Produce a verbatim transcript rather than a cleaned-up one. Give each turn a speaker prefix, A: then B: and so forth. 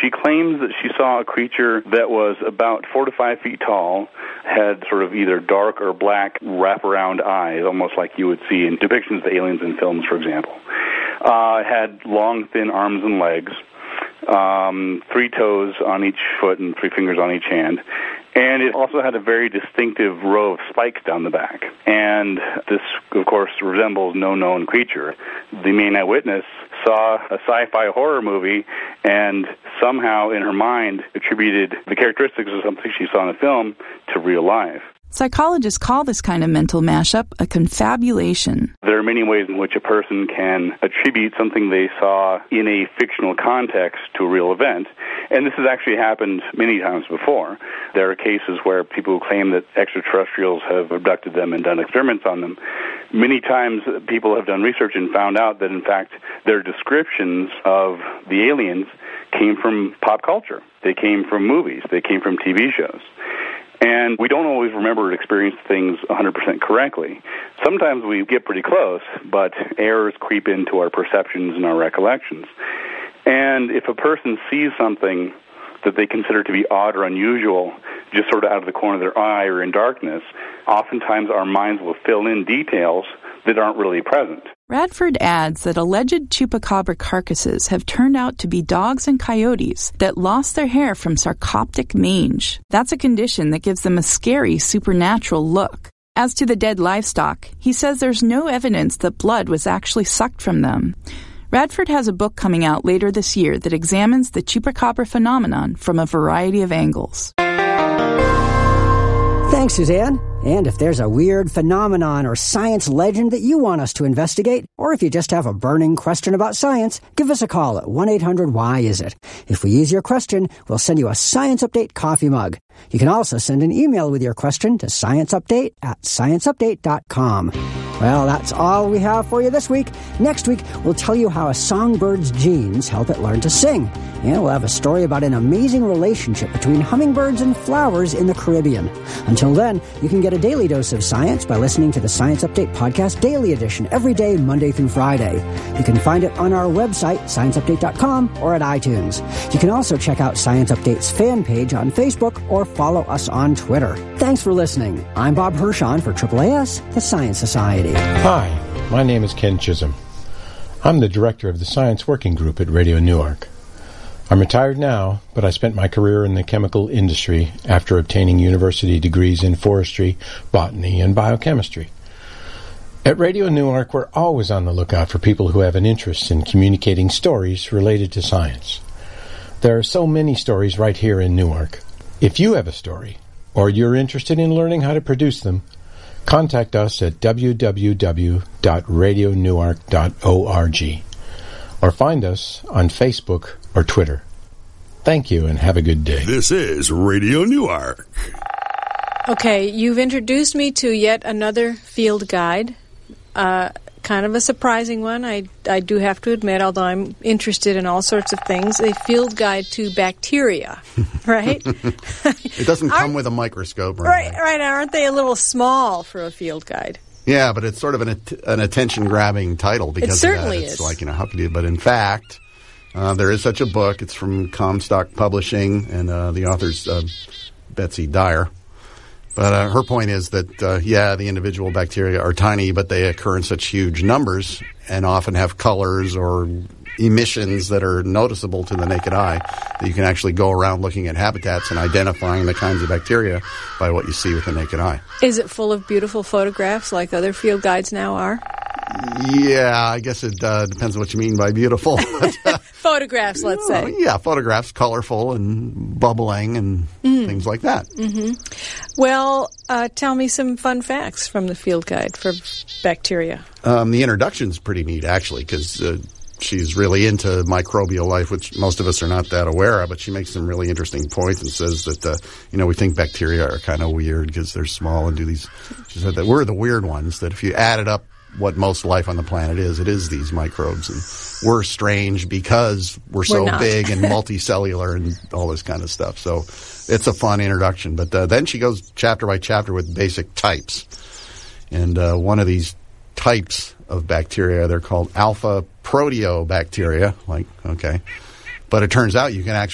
A: she claims that she saw a creature that was about four to five feet tall, had sort of either dark or black wraparound eyes, almost like you would see in depictions of aliens in films, for example. Uh, it had long, thin arms and legs, um, three toes on each foot and three fingers on each hand. And it also had a very distinctive row of spikes down the back. And this, of course, resembles no known creature. The main eyewitness saw a sci-fi horror movie and somehow in her mind attributed the characteristics of something she saw in the film to real life.
B: Psychologists call this kind of mental mashup a confabulation.
A: There are many ways in which a person can attribute something they saw in a fictional context to a real event, and this has actually happened many times before. There are cases where people claim that extraterrestrials have abducted them and done experiments on them. Many times people have done research and found out that, in fact, their descriptions of the aliens came from pop culture. They came from movies. They came from T V shows. And we don't always remember or experience things one hundred percent correctly. Sometimes we get pretty close, but errors creep into our perceptions and our recollections. And if a person sees something that they consider to be odd or unusual, just sort of out of the corner of their eye or in darkness, oftentimes our minds will fill in details that aren't really present.
B: Radford adds that alleged chupacabra carcasses have turned out to be dogs and coyotes that lost their hair from sarcoptic mange. That's a condition that gives them a scary supernatural look. As to the dead livestock, he says there's no evidence that blood was actually sucked from them. Radford has a book coming out later this year that examines the chupacabra phenomenon from a variety of angles.
C: Thanks, Suzanne. And if there's a weird phenomenon or science legend that you want us to investigate, or if you just have a burning question about science, give us a call at one eight hundred why is it. If we use your question, we'll send you a Science Update coffee mug. You can also send an email with your question to scienceupdate at science update dot com. Well, that's all we have for you this week. Next week, we'll tell you how a songbird's genes help it learn to sing. And we'll have a story about an amazing relationship between hummingbirds and flowers in the Caribbean. Until then, you can get a daily dose of science by listening to the Science Update Podcast Daily Edition every day, Monday through Friday. You can find it on our website, science update dot com, or at iTunes. You can also check out Science Update's fan page on Facebook or follow us on Twitter. Thanks for listening. I'm Bob Hirschon for A A A S, the Science Society.
D: Hi, my name is Ken Chisholm. I'm the director of the Science Working Group at Radio Newark. I'm retired now, but I spent my career in the chemical industry after obtaining university degrees in forestry, botany, and biochemistry. At Radio Newark, we're always on the lookout for people who have an interest in communicating stories related to science. There are so many stories right here in Newark. If you have a story, or you're interested in learning how to produce them, contact us at w w w dot radio newark dot org or find us on Facebook or Twitter. Thank you and have a good day.
E: This is Radio Newark.
F: Okay, you've introduced me to yet another field guide. Uh, kind of a surprising one, I, I do have to admit, although I'm interested in all sorts of things. A field guide to bacteria, right?
G: It doesn't come with a microscope. Or
F: right, right. Aren't they a little small for a field guide?
G: Yeah, but it's sort of an, an attention-grabbing title because
F: it certainly
G: of that. It's
F: is.
G: like, you know, how can you do it? But in fact, uh, there is such a book. It's from Comstock Publishing, and uh, the author's uh, Betsy Dyer. But uh, her point is that, uh, yeah, the individual bacteria are tiny, but they occur in such huge numbers and often have colors or emissions that are noticeable to the naked eye that you can actually go around looking at habitats and identifying the kinds of bacteria by what you see with the naked eye.
F: Is it full of beautiful photographs like other field guides now are?
G: Yeah, I guess it uh, depends on what you mean by beautiful.
F: Photographs, let's
G: well,
F: say.
G: Yeah, photographs, colorful and bubbling and mm. things like that.
F: Mm-hmm. Well, uh, tell me some fun facts from the field guide for bacteria.
G: Um, the introduction's pretty neat, actually, because uh, she's really into microbial life, which most of us are not that aware of, but she makes some really interesting points and says that, uh, you know, we think bacteria are kind of weird because they're small and do these. She said that we're the weird ones, that if you added up what most life on the planet is, it is these microbes. And we're strange because we're so
F: we're
G: big and multicellular and all this kind of stuff. So it's a fun introduction. But uh, then she goes chapter by chapter with basic types. And uh, one of these types of bacteria, they're called alpha proteobacteria. Like, okay. But it turns out you can actually